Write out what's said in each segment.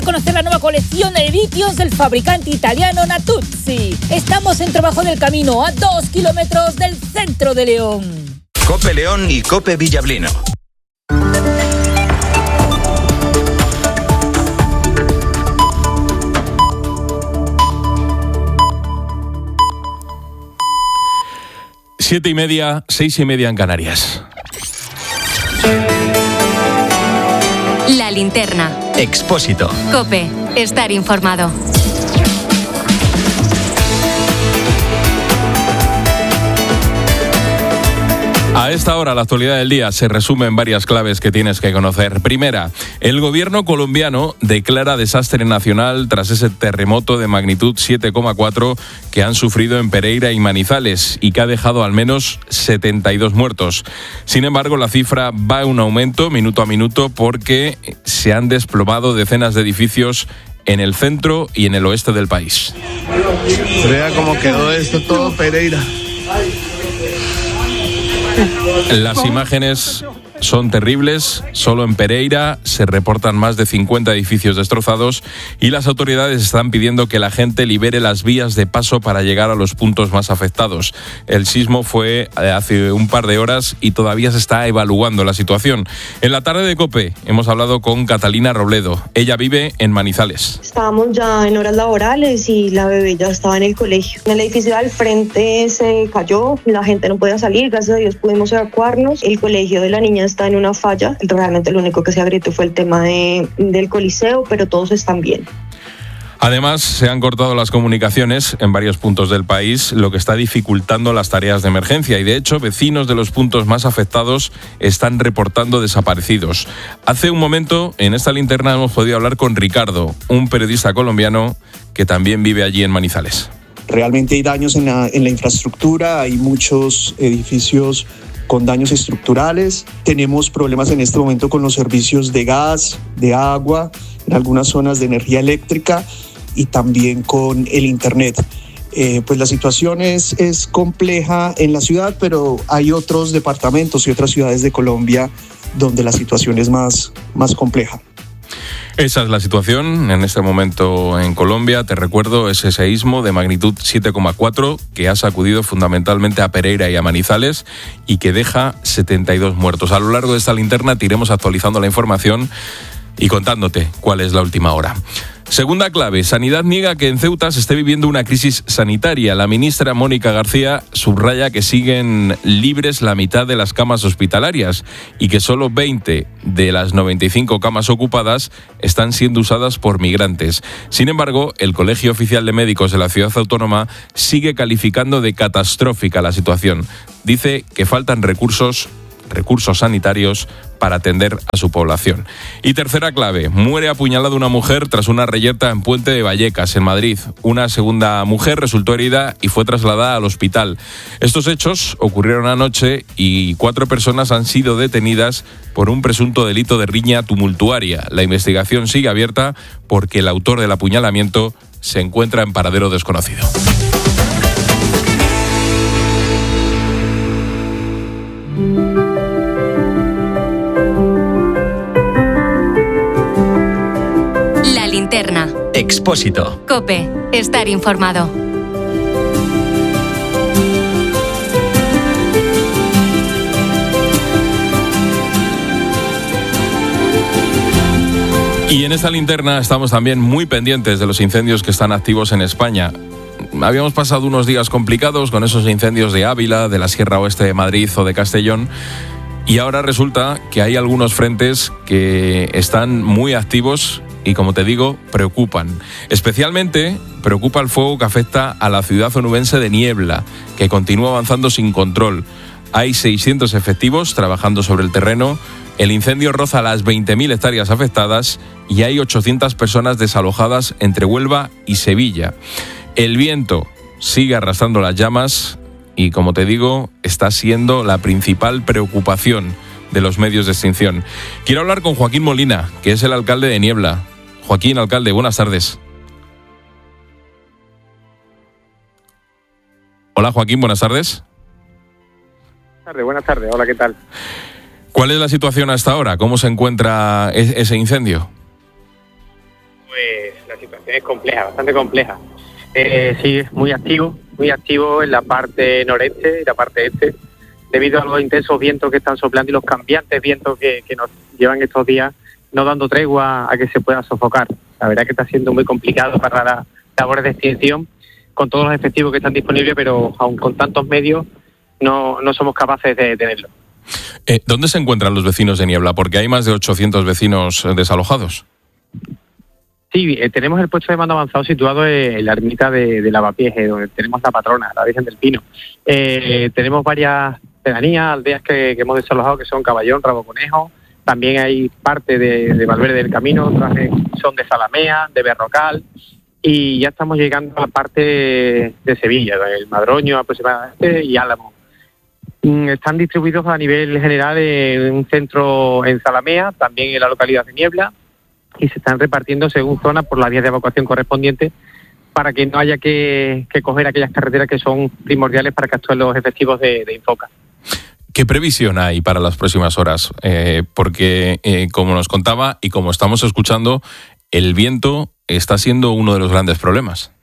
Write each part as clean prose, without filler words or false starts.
Conocer la nueva colección de vitios del fabricante italiano Natuzzi. Estamos en Trabajo del Camino, a 2 kilómetros del centro de León. COPE León y COPE Villablino. Siete y media, 6:30 en Canarias. La linterna. Expósito. COPE. Estar informado. A esta hora, la actualidad del día se resume en varias claves que tienes que conocer. Primera, el gobierno colombiano declara desastre nacional tras ese terremoto de magnitud 7,4 que han sufrido en Pereira y Manizales y que ha dejado al menos 72 muertos. Sin embargo, la cifra va en aumento minuto a minuto porque se han desplomado decenas de edificios en el centro y en el oeste del país. Vea cómo quedó esto todo, Pereira. Las imágenes son terribles. Solo en Pereira se reportan más de 50 edificios destrozados y las autoridades están pidiendo que la gente libere las vías de paso para llegar a los puntos más afectados. El sismo fue hace un par de horas y todavía se está evaluando la situación. En la tarde de COPE hemos hablado con Catalina Robledo. Ella vive en Manizales. Estábamos ya en horas laborales y la bebé ya estaba en el colegio. En el edificio al frente se cayó, la gente no podía salir, gracias a Dios pudimos evacuarnos. El colegio de la niña está en una falla. Realmente lo único que se agrietó fue el tema del coliseo, pero todos están bien. Además, se han cortado las comunicaciones en varios puntos del país, lo que está dificultando las tareas de emergencia. Y de hecho, vecinos de los puntos más afectados están reportando desaparecidos. Hace un momento, en esta linterna, hemos podido hablar con Ricardo, un periodista colombiano que también vive allí en Manizales. Realmente hay daños en la infraestructura, hay muchos edificios con daños estructurales. Tenemos problemas en este momento con los servicios de gas, de agua, en algunas zonas de energía eléctrica y también con el internet. Pues la situación es compleja en la ciudad, pero hay otros departamentos y otras ciudades de Colombia donde la situación es más compleja. Esa es la situación en este momento en Colombia. Te recuerdo ese seísmo de magnitud 7,4 que ha sacudido fundamentalmente a Pereira y a Manizales y que deja 72 muertos. A lo largo de esta linterna te iremos actualizando la información y contándote cuál es la última hora. Segunda clave, Sanidad niega que en Ceuta se esté viviendo una crisis sanitaria. La ministra Mónica García subraya que siguen libres la mitad de las camas hospitalarias y que solo 20 de las 95 camas ocupadas están siendo usadas por migrantes. Sin embargo, el Colegio Oficial de Médicos de la Ciudad Autónoma sigue calificando de catastrófica la situación. Dice que faltan recursos sanitarios para atender a su población. Y tercera clave, muere apuñalada una mujer tras una reyerta en Puente de Vallecas, en Madrid. Una segunda mujer resultó herida y fue trasladada al hospital. Estos hechos ocurrieron anoche y 4 personas han sido detenidas por un presunto delito de riña tumultuaria. La investigación sigue abierta porque el autor del apuñalamiento se encuentra en paradero desconocido. Expósito. COPE. Estar informado. Y en esta linterna estamos también muy pendientes de los incendios que están activos en España. Habíamos pasado unos días complicados con esos incendios de Ávila, de la Sierra Oeste de Madrid o de Castellón. Y ahora resulta que hay algunos frentes que están muy activos y, como te digo, preocupan. Especialmente preocupa el fuego que afecta a la ciudad onubense de Niebla, que continúa avanzando sin control. Hay 600 efectivos trabajando sobre el terreno, el incendio roza las 20.000 hectáreas afectadas y hay 800 personas desalojadas entre Huelva y Sevilla. El viento sigue arrastrando las llamas y, como te digo, está siendo la principal preocupación de los medios de extinción. Quiero hablar con Joaquín Molina, que es el alcalde de Niebla. Joaquín, alcalde, buenas tardes. Hola, Joaquín, buenas tardes. Buenas tardes, hola, ¿qué tal? ¿Cuál es la situación hasta ahora? ¿Cómo se encuentra ese incendio? Pues la situación es compleja, bastante compleja. Sí, es muy activo en la parte noreste y la parte este, debido a los intensos vientos que están soplando y los cambiantes vientos que nos llevan estos días, no dando tregua a que se pueda sofocar. La verdad que está siendo muy complicado para las labores de extinción, con todos los efectivos que están disponibles, pero aún con tantos medios no somos capaces de tenerlo. ¿Dónde se encuentran los vecinos de Niebla? Porque hay más de 800 vecinos desalojados. Sí, tenemos el puesto de mando avanzado situado en la ermita de Lavapiés, donde tenemos la patrona, la Virgen del Pino. Tenemos varias pedanías, aldeas que hemos desalojado, que son Caballón, Rabo Conejo. También hay parte de Valverde del Camino, otras son de Zalamea, de Berrocal. Y ya estamos llegando a la parte de Sevilla, el Madroño aproximadamente y Álamo. Están distribuidos a nivel general en un centro en Zalamea, también en la localidad de Niebla, y se están repartiendo según zona por las vías de evacuación correspondientes para que no haya que coger aquellas carreteras que son primordiales para que actúen los efectivos de Infoca. ¿Qué previsión hay para las próximas horas? Porque, como nos contaba y como estamos escuchando, el viento está siendo uno de los grandes problemas.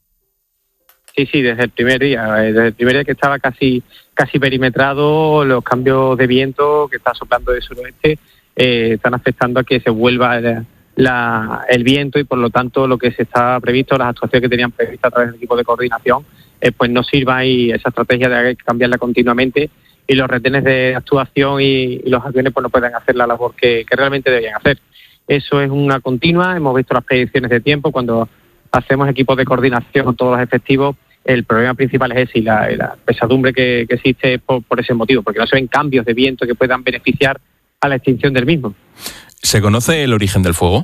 Sí, desde el primer día que estaba casi perimetrado, los cambios de viento que está soplando de suroeste están afectando a que se vuelva el viento y por lo tanto lo que se está previsto, las actuaciones que tenían previstas a través del equipo de coordinación, pues no sirva y esa estrategia de cambiarla continuamente y los retenes de actuación y los aviones pues no puedan hacer la labor que realmente deberían hacer. Eso es una continua, hemos visto las predicciones de tiempo, cuando hacemos equipos de coordinación con todos los efectivos, el problema principal es ese y la pesadumbre que existe por ese motivo, porque no se ven cambios de viento que puedan beneficiar a la extinción del mismo. ¿Se conoce el origen del fuego?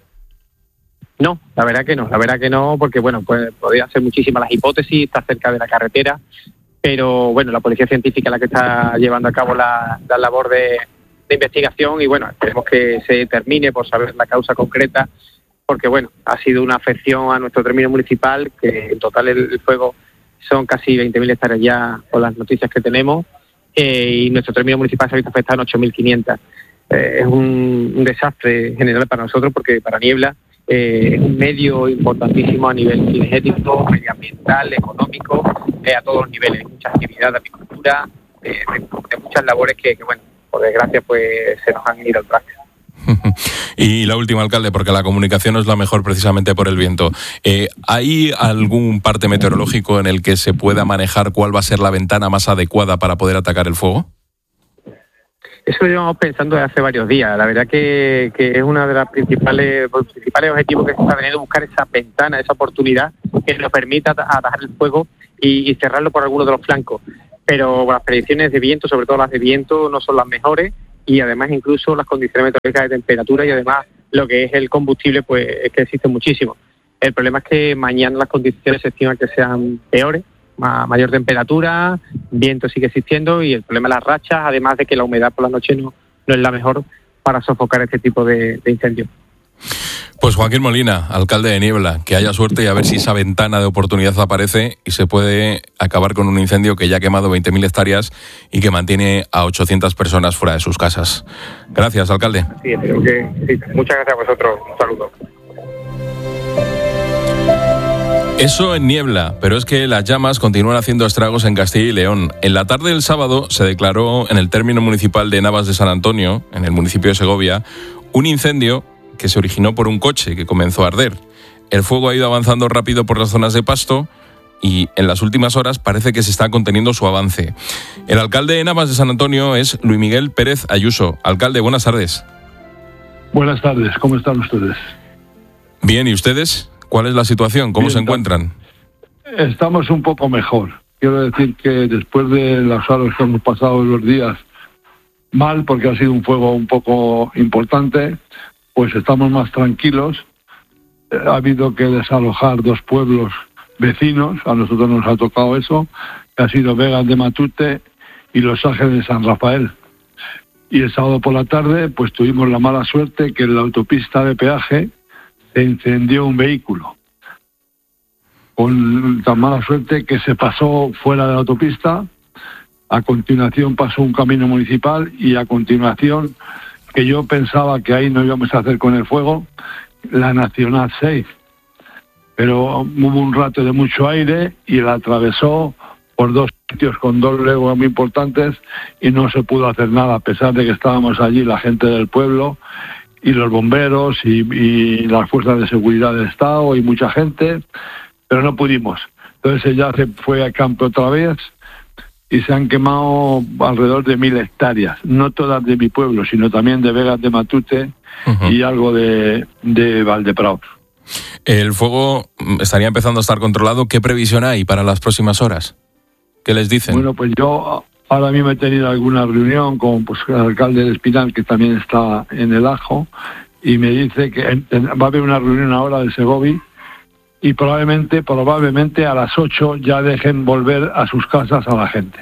No, la verdad que no, porque bueno, pues podrían ser muchísimas las hipótesis, está cerca de la carretera, pero bueno, la policía científica es la que está llevando a cabo la labor de investigación y bueno, esperemos que se termine por saber la causa concreta, porque bueno, ha sido una afección a nuestro término municipal, que en total el fuego son casi 20.000 hectáreas ya con las noticias que tenemos, y nuestro término municipal se ha visto afectado en 8.500. Es un desastre general para nosotros, porque para Niebla es un medio importantísimo a nivel cinegético, medioambiental, económico, a todos los niveles, mucha actividad de apicultura, de muchas labores que bueno, por desgracia pues se nos han ido al traste. Y la última, alcalde, porque la comunicación no es la mejor precisamente por el viento. ¿Hay algún parte meteorológico en el que se pueda manejar cuál va a ser la ventana más adecuada para poder atacar el fuego? Eso lo llevamos pensando desde hace varios días. La verdad que es uno de los principales objetivos que se está teniendo, buscar esa ventana, esa oportunidad que nos permita atajar el fuego y cerrarlo por alguno de los flancos. Pero las predicciones de viento, sobre todo las de viento, no son las mejores y además incluso las condiciones meteorológicas de temperatura y además lo que es el combustible, pues es que existe muchísimo. El problema es que mañana las condiciones se estima que sean peores, mayor temperatura, viento sigue existiendo y el problema es las rachas, además de que la humedad por la noche no es la mejor para sofocar este tipo de incendios. Pues Joaquín Molina, alcalde de Niebla, que haya suerte y a ver si esa ventana de oportunidad aparece y se puede acabar con un incendio que ya ha quemado 20.000 hectáreas y que mantiene a 800 personas fuera de sus casas. Gracias, alcalde. Sí, espero que sí. Muchas gracias a vosotros. Un saludo. Eso en Niebla, pero es que las llamas continúan haciendo estragos en Castilla y León. En la tarde del sábado se declaró en el término municipal de Navas de San Antonio, en el municipio de Segovia, un incendio que se originó por un coche que comenzó a arder. El fuego ha ido avanzando rápido por las zonas de pasto y en las últimas horas parece que se está conteniendo su avance. El alcalde de Navas de San Antonio es Luis Miguel Pérez Ayuso. Alcalde, buenas tardes. Buenas tardes, ¿cómo están ustedes? Bien, ¿y ustedes? ¿Cuál es la situación? ¿Cómo se encuentran? Estamos un poco mejor. Quiero decir que después de las horas que hemos pasado los días mal, porque ha sido un fuego un poco importante, pues estamos más tranquilos. Ha habido que desalojar 2 pueblos vecinos, a nosotros nos ha tocado eso, que ha sido Vegas de Matute y Los Ángeles de San Rafael. Y el sábado por la tarde, pues tuvimos la mala suerte que en la autopista de peaje se incendió un vehículo. Con tan mala suerte que se pasó fuera de la autopista, a continuación pasó un camino municipal y a continuación, que yo pensaba que ahí no íbamos a hacer con el fuego, la Nacional 6. Pero hubo un rato de mucho aire y la atravesó por 2 sitios con 2 leguas muy importantes y no se pudo hacer nada, a pesar de que estábamos allí la gente del pueblo y los bomberos y las fuerzas de seguridad del Estado y mucha gente, pero no pudimos. Entonces ya se fue a campo otra vez y se han quemado alrededor de 1.000 hectáreas, no todas de mi pueblo, sino también de Vegas de Matute y algo de Valdepraos. El fuego estaría empezando a estar controlado. ¿Qué previsión hay para las próximas horas? ¿Qué les dicen? Bueno, pues yo ahora mismo he tenido alguna reunión con el alcalde del Espinal, que también está en el Ajo, y me dice que va a haber una reunión ahora del Segovi y probablemente a las 8 ya dejen volver a sus casas a la gente.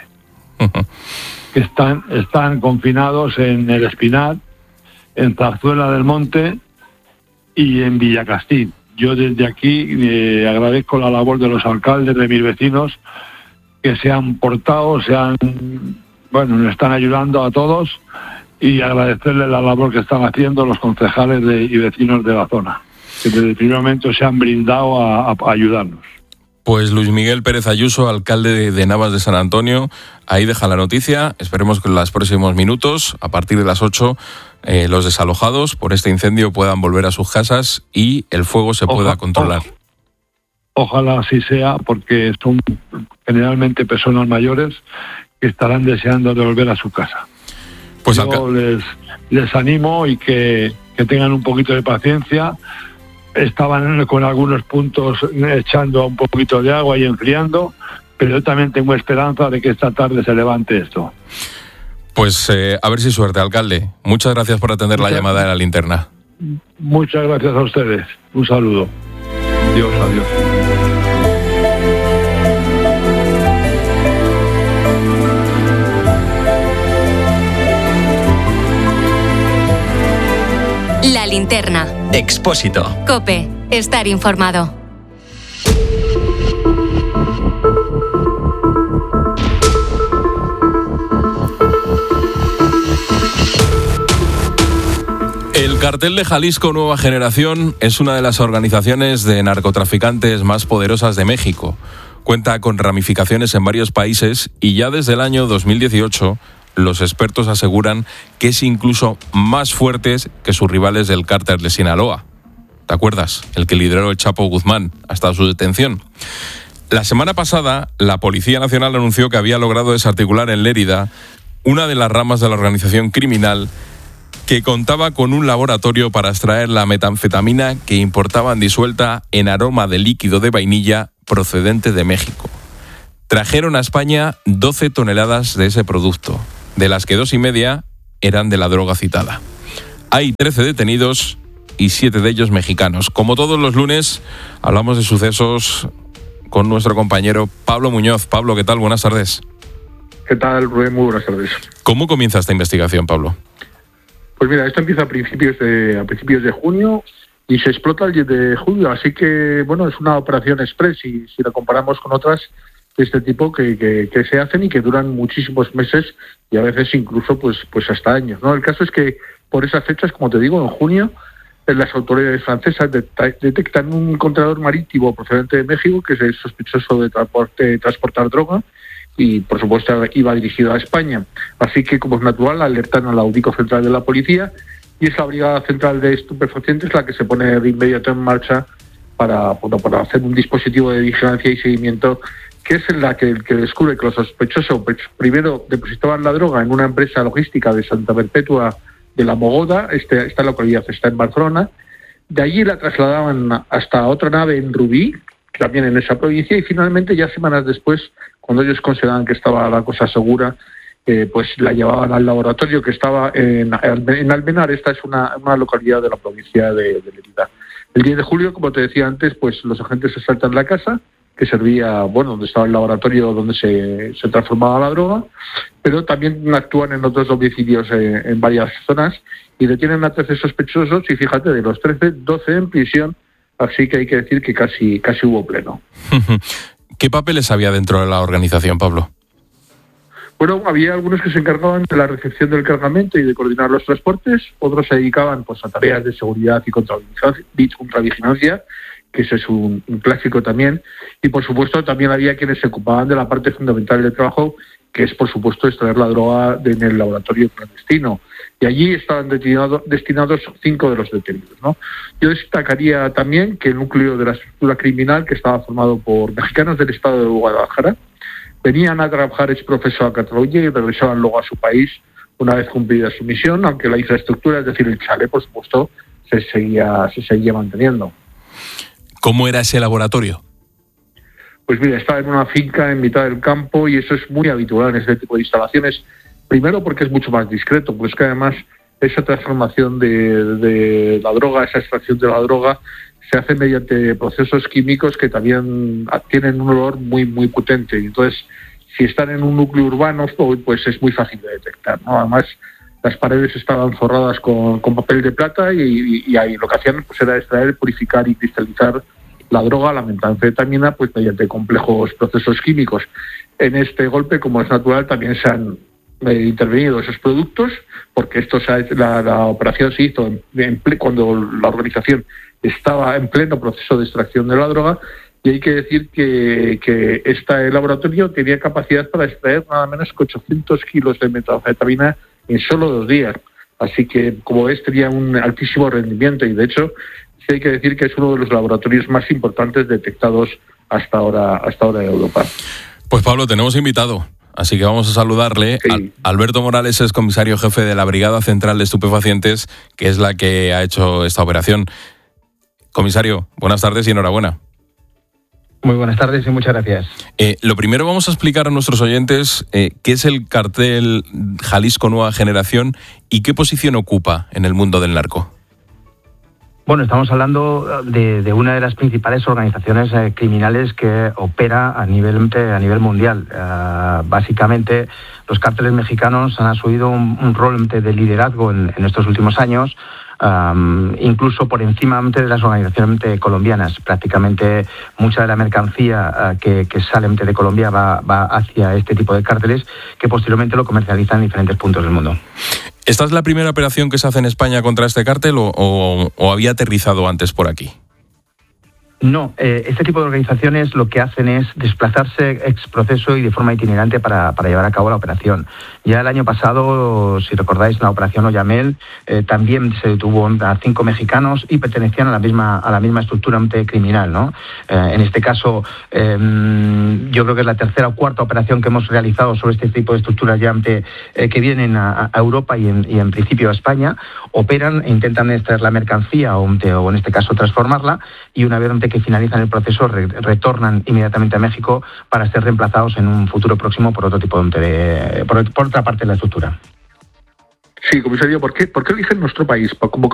Que están confinados en el Espinal, en Zarzuela del Monte y en Villacastín. Yo desde aquí agradezco la labor de los alcaldes, de mis vecinos, que se han portado, nos están ayudando a todos, y agradecerles la labor que están haciendo los concejales y vecinos de la zona, que desde el primer momento se han brindado a ayudarnos. Pues Luis Miguel Pérez Ayuso, alcalde de Navas de San Antonio, ahí deja la noticia. Esperemos que en los próximos minutos, a partir de las 8, los desalojados por este incendio puedan volver a sus casas y el fuego se pueda controlar. Ojalá así sea, porque son generalmente personas mayores que estarán deseando de volver a su casa. Pues yo les animo y que tengan un poquito de paciencia. Estaban con algunos puntos echando un poquito de agua y enfriando, pero yo también tengo esperanza de que esta tarde se levante esto. Pues a ver si suerte, alcalde. Muchas gracias por atender la llamada de La Linterna. Muchas gracias a ustedes. Un saludo. Adiós. La Linterna. Expósito. COPE. Estar informado. El Cartel de Jalisco Nueva Generación es una de las organizaciones de narcotraficantes más poderosas de México. Cuenta con ramificaciones en varios países y ya desde el año 2018 los expertos aseguran que es incluso más fuerte que sus rivales del cártel de Sinaloa. ¿Te acuerdas? El que lideró el Chapo Guzmán hasta su detención. La semana pasada, la Policía Nacional anunció que había logrado desarticular en Lérida una de las ramas de la organización criminal que contaba con un laboratorio para extraer la metanfetamina que importaban disuelta en aroma de líquido de vainilla procedente de México. Trajeron a España 12 toneladas de ese producto, de las que 2,5 eran de la droga citada. Hay 13 detenidos y 7 de ellos mexicanos. Como todos los lunes, hablamos de sucesos con nuestro compañero Pablo Muñoz. Pablo, ¿qué tal? Buenas tardes. ¿Qué tal, Rubén? Muy buenas tardes. ¿Cómo comienza esta investigación, Pablo? Pues mira, esto empieza a principios de junio y se explota el 10 de julio, así que, bueno, es una operación express y si la comparamos con otras de este tipo que se hacen y que duran muchísimos meses y a veces incluso pues hasta años, ¿no? El caso es que por esas fechas, como te digo, en junio, las autoridades francesas detectan un contenedor marítimo procedente de México que es sospechoso de transportar droga y, por supuesto, iba dirigido a España. Así que, como es natural, alertan a la UDICO central de la policía y es la Brigada Central de Estupefacientes la que se pone de inmediato en marcha para hacer un dispositivo de vigilancia y seguimiento que es el que descubre que los sospechosos primero depositaban la droga en una empresa logística de Santa Perpetua de la Mogoda, esta localidad está en Barcelona, de allí la trasladaban hasta otra nave en Rubí, también en esa provincia, y finalmente ya semanas después, cuando ellos consideraban que estaba la cosa segura, pues la llevaban al laboratorio que estaba en Almenar. Esta es una localidad de la provincia de Lérida. El 10 de julio, como te decía antes, pues los agentes se saltan la casa, que servía, donde estaba el laboratorio donde se transformaba la droga, pero también actúan en otros domicilios en varias zonas y detienen a 13 sospechosos y fíjate, de los 13, 12 en prisión, así que hay que decir que casi hubo pleno. ¿Qué papeles había dentro de la organización, Pablo? Bueno, había algunos que se encargaban de la recepción del cargamento y de coordinar los transportes, otros se dedicaban pues a tareas de seguridad y contravigilancia, que ese es un clásico también, y por supuesto también había quienes se ocupaban de la parte fundamental del trabajo, que es por supuesto extraer la droga en el laboratorio clandestino. Y allí estaban destinados 5 de los detenidos, ¿no? Yo destacaría también que el núcleo de la estructura criminal, que estaba formado por mexicanos del estado de Guadalajara, venían a trabajar exprofeso a Cataluña y regresaban luego a su país una vez cumplida su misión, aunque la infraestructura, es decir, el chalet, por supuesto, se seguía manteniendo. ¿Cómo era ese laboratorio? Pues mira, estaba en una finca en mitad del campo y eso es muy habitual en este tipo de instalaciones. Primero porque es mucho más discreto, pues que además esa transformación de la droga, esa extracción de la droga, se hace mediante procesos químicos que también tienen un olor muy, muy potente. Entonces, si están en un núcleo urbano, pues es muy fácil de detectar, ¿no? Además, las paredes estaban forradas con papel de plata y ahí lo que hacían pues era extraer, purificar y cristalizar la droga, la metanfetamina, pues mediante complejos procesos químicos. En este golpe, como es natural, también se han intervenido esos productos, porque la operación se hizo cuando la organización estaba en pleno proceso de extracción de la droga, y hay que decir que este laboratorio tenía capacidad para extraer nada menos que 800 kilos de metanfetamina en solo 2 días. Así que, como ves, tenía un altísimo rendimiento y, de hecho, sí hay que decir que es uno de los laboratorios más importantes detectados hasta ahora en Europa. Pues Pablo, tenemos invitado, así que vamos a saludarle. Sí. Alberto Morales es comisario jefe de la Brigada Central de Estupefacientes, que es la que ha hecho esta operación. Comisario, buenas tardes y enhorabuena. Muy buenas tardes y muchas gracias. Lo primero, vamos a explicar a nuestros oyentes qué es el cartel Jalisco Nueva Generación y qué posición ocupa en el mundo del narco. Bueno, estamos hablando de una de las principales organizaciones criminales que opera a nivel mundial. Básicamente, los cárteles mexicanos han asumido un rol de liderazgo en estos últimos años, incluso por encima de las organizaciones colombianas. Prácticamente mucha de la mercancía que sale de Colombia va hacia este tipo de cárteles, que posteriormente lo comercializan en diferentes puntos del mundo. ¿Esta es la primera operación que se hace en España contra este cártel o había aterrizado antes por aquí? No, este tipo de organizaciones lo que hacen es desplazarse ex proceso y de forma itinerante para llevar a cabo la operación. Ya el año pasado, si recordáis, la operación Oyamel también se detuvo a 5 mexicanos y pertenecían a la misma estructura criminal, ¿no? En este caso, yo creo que es la tercera o cuarta operación que hemos realizado sobre este tipo de estructuras ya que vienen a Europa y en principio a España, operan e intentan extraer la mercancía o en este caso transformarla, y una vez que finalizan el proceso retornan inmediatamente a México para ser reemplazados en un futuro próximo por otro tipo por otra parte de la estructura. Sí, comisario, ¿por qué eligen nuestro país como